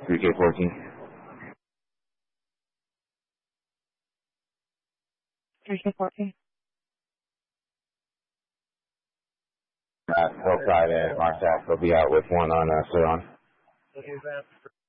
3K14. 3K14. Hillside and Marsac will be out with one on Ceylon.